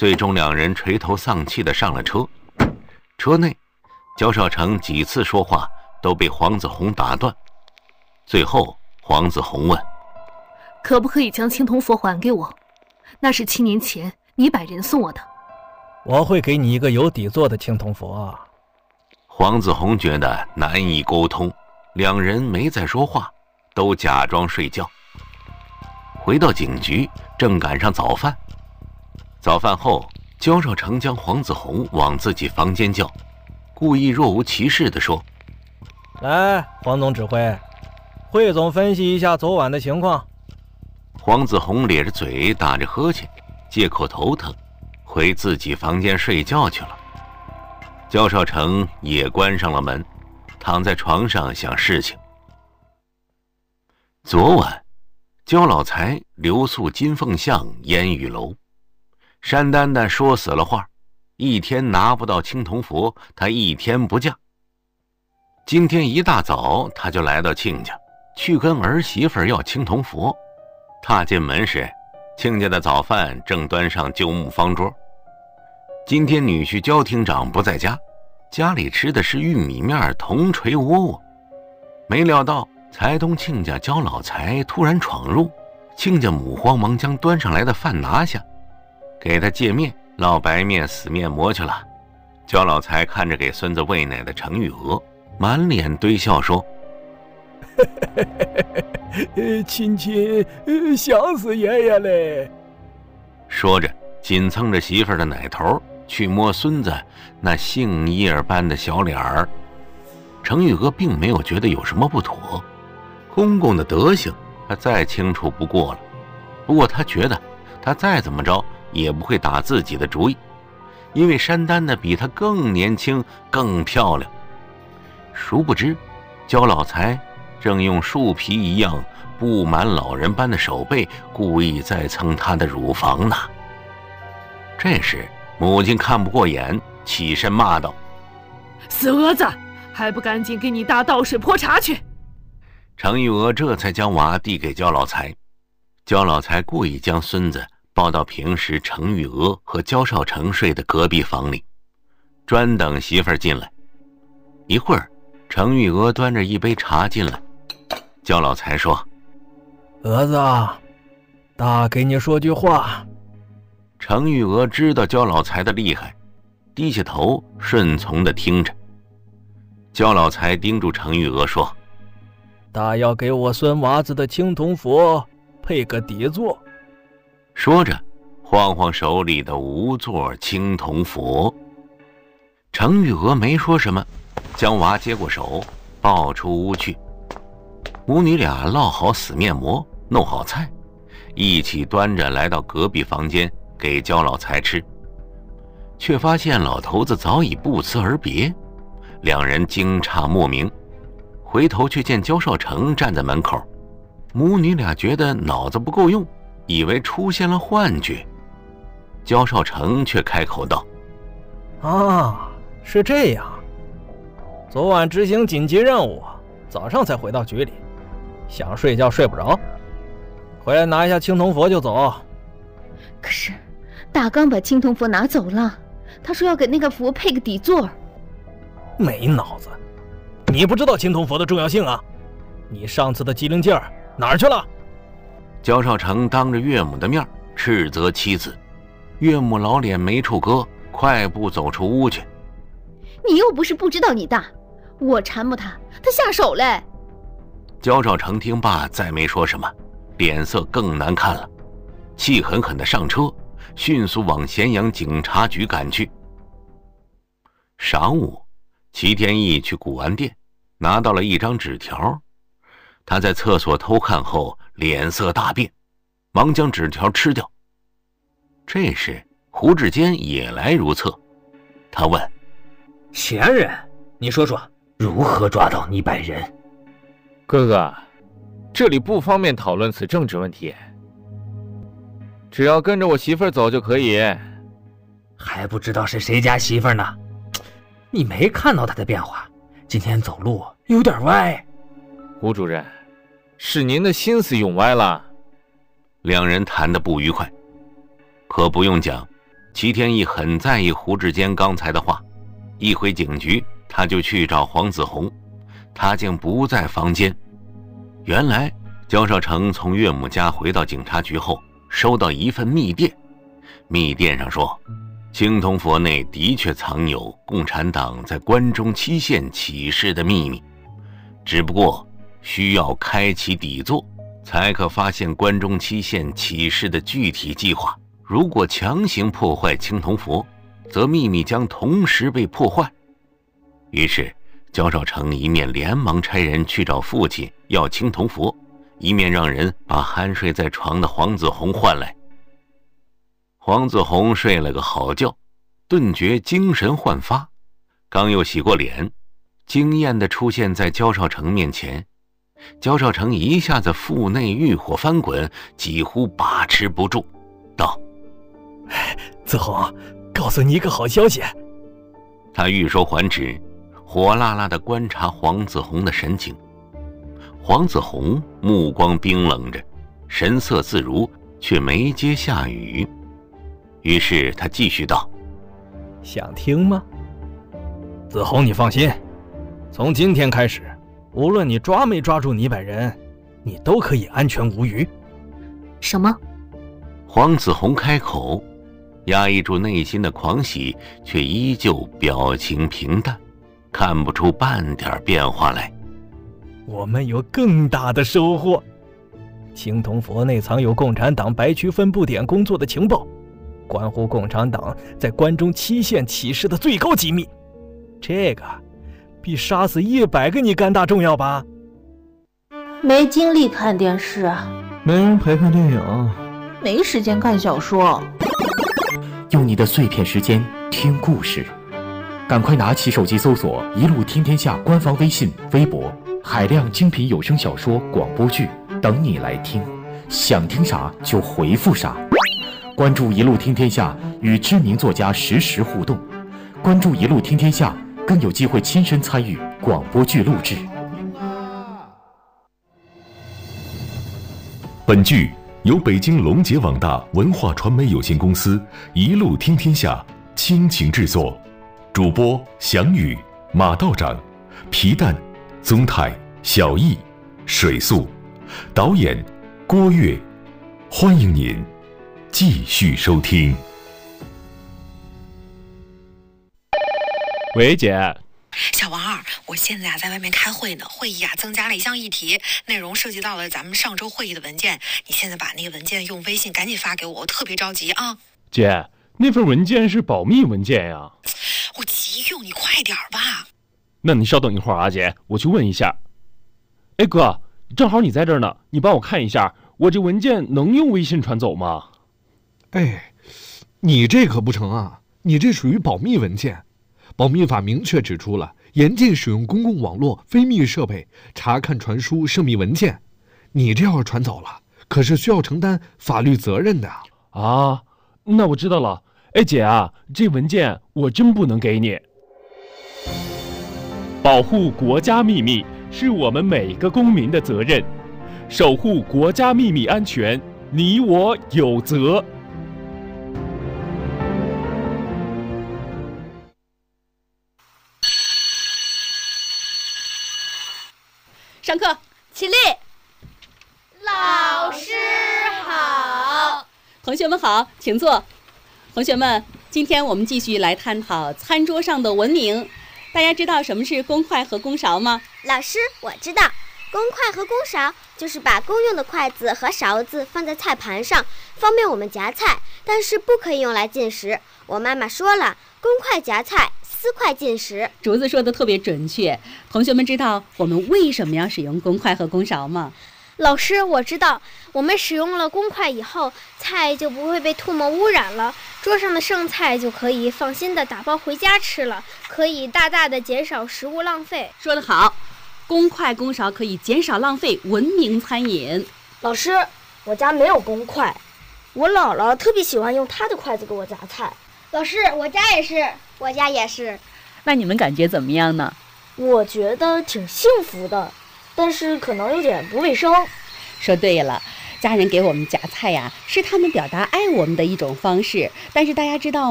最终两人垂头丧气地上了车。车内，焦少成几次说话都被黄子红打断。最后黄子红问： 可不可以将青铜佛还给我？那是7年前你摆人送我的。 我会给你一个有底座的青铜佛。 黄子红觉得难以沟通，两人没再说话，都假装睡觉。回到警局，正赶上早饭。早饭后，焦少成将黄子红往自己房间叫，故意若无其事地说： 来，黄总指挥，汇总分析一下昨晚的情况。 黄子红咧着嘴打着呵欠，借口头疼，回自己房间睡觉去了。焦少成也关上了门，躺在床上想事情。昨晚焦老财留宿金凤巷烟雨楼，山丹丹说死了话，一天拿不到青铜佛，他一天不嫁。今天一大早他就来到亲家，去跟儿媳妇要青铜佛。踏进门时，亲家的早饭正端上旧木方桌。今天女婿焦厅长不在家，家里吃的是玉米面铜锤窝窝。没料到财东亲家焦老财突然闯入，亲家母慌忙将端上来的饭拿下，给他借面烙白面死面馍去了。焦老财看着给孙子喂奶的程玉娥，满脸堆笑说： 亲想死爷爷嘞。 说着紧蹭着媳妇儿的奶头去摸孙子那杏叶般的小脸儿。程玉娥并没有觉得有什么不妥，公公的德行他再清楚不过了，不过他觉得他再怎么着也不会打自己的主意，因为山丹的比他更年轻更漂亮。殊不知焦老财正用树皮一样布满老人般的手背故意在蹭他的乳房呢。这时母亲看不过眼，起身骂道： 死蛾子，还不赶紧给你大倒水泼茶去！ 程玉娥这才将娃递给焦老财。焦老财故意将孙子抱到平时程玉娥和焦少成睡的隔壁房里，专等媳妇儿进来。一会儿程玉娥端着一杯茶进来，焦老财说： 儿子，大给你说句话。 程玉娥知道焦老财的厉害，低下头顺从地听着。焦老财叮嘱程玉娥说： 大要给我孙娃子的青铜佛配个底座。 说着晃晃手里的无座青铜佛。程玉娥没说什么，将娃接过手抱出屋去。母女俩烙好死面馍，弄好菜，一起端着来到隔壁房间给焦老财吃，却发现老头子早已不辞而别。两人惊诧莫名，回头却见焦少成站在门口。母女俩觉得脑子不够用，以为出现了幻觉。焦少成却开口道： 是这样，昨晚执行紧急任务，早上才回到局里，想睡觉睡不着，回来拿一下青铜佛就走。 可是大刚把青铜佛拿走了，他说要给那个佛配个底座。 没脑子，你不知道青铜佛的重要性啊？你上次的机灵劲儿哪儿去了？ 焦少成当着岳母的面斥责妻子，岳母老脸没处搁，快步走出屋去。 你又不是不知道你大，我缠磨他，他下手嘞。 焦少成听罢再没说什么，脸色更难看了，气狠狠地上车，迅速往咸阳警察局赶去。晌午，齐天意去古玩店拿到了一张纸条，他在厕所偷看后脸色大变，忙将纸条吃掉。这时胡志坚也来如厕，他问： 前人，你说说如何抓到你本人？ 哥哥，这里不方便讨论此政治问题，只要跟着我媳妇儿走就可以。 还不知道是谁家媳妇儿呢？你没看到她的变化，今天走路有点歪。 胡主任，是您的心思用歪了。 两人谈得不愉快，可不用讲， 齐天义很在意胡志坚刚才的话，一回警局他就去找黄子红，他竟不在房间。原来焦少成从岳母家回到警察局后，收到一份密电，密电上说青铜佛内的确藏有共产党在关中期县起事的秘密，只不过需要开启底座才可发现关中期县起事的具体计划。如果强行破坏青铜佛，则秘密将同时被破坏。于是焦少成一面连忙差人去找父亲要青铜佛，一面让人把酣睡在床的黄子红唤来。黄子红睡了个好觉，顿觉精神焕发，刚又洗过脸，惊艳地出现在焦少成面前。焦少成一下子腹内欲火翻滚，几乎把持不住，道： 子红，告诉你一个好消息。 他欲说还止，火辣辣地观察黄子红的神情。黄子红目光冰冷着，神色自如，却没接下语。于是他继续道： 想听吗？子红，你放心，从今天开始，无论你抓没抓住泥摆人，你都可以安全无虞。 什么？ 黄子红开口，压抑住内心的狂喜，却依旧表情平淡，看不出半点变化来。 我们有更大的收获。青铜佛内藏有共产党白区分部点工作的情报，关乎共产党在关中期县起事的最高机密。这个比杀死100个你干大重要吧？ 没精力看电视， 没人陪看电影， 没时间看小说。 用你的碎片时间听故事，赶快拿起手机搜索“一路听天下”官方微信、微博，海量精品有声小说、广播剧等你来听，想听啥就回复啥。关注“一路听天下”，与知名作家实时互动。关注“一路听天下”，更有机会亲身参与广播剧录制。 本剧由北京龙杰网大文化传媒有限公司一路听天下倾情制作，主播翔宇、马道长、皮蛋、宗泰、小易、水素，导演郭跃。欢迎您继续收听。 喂，姐。 小王二，我现在在外面开会呢，会议增加了一项议题，内容涉及到了咱们上周会议的文件，你现在把那个文件用微信赶紧发给我，我特别着急啊。 姐，那份文件是保密文件呀。 我急用，你快点吧。 那你稍等一会儿啊，姐，我去问一下。哎哥，正好你在这儿呢，你帮我看一下，我这文件能用微信传走吗？ 哎，你这可不成啊，你这属于保密文件。保密法明确指出了，严禁使用公共网络、非密设备查看、传输涉密文件。你这要是传走了，可是需要承担法律责任的啊。那我知道了。哎姐啊，这文件我真不能给你。保护国家秘密是我们每个公民的责任，守护国家秘密安全，你我有责。 上课，起立。 老师好。 同学们好，请坐。同学们，今天我们继续来探讨餐桌上的文明。大家知道什么是公筷和公勺吗？ 老师，我知道，公筷和公勺就是把公用的筷子和勺子放在菜盘上，方便我们夹菜，但是不可以用来进食。我妈妈说了，公筷夹菜，私筷进食。 竹子说的特别准确。同学们知道我们为什么要使用公筷和公勺吗？ 老师，我知道，我们使用了公筷以后，菜就不会被唾沫污染了，桌上的剩菜就可以放心的打包回家吃了，可以大大的减少食物浪费。 说得好，公筷公勺可以减少浪费，文明餐饮。 老师，我家没有公筷，我姥姥特别喜欢用她的筷子给我夹菜。 老师，我家也是，我家也是。 那你们感觉怎么样呢？ 我觉得挺幸福的，但是可能有点不卫生。 说对了，家人给我们夹菜呀，是他们表达爱我们的一种方式。但是大家知道